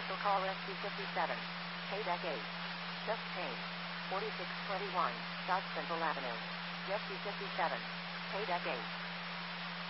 Special call SC57. Payback 8. Just change. 4621 South Central Avenue. Jesse 57. Payback 8.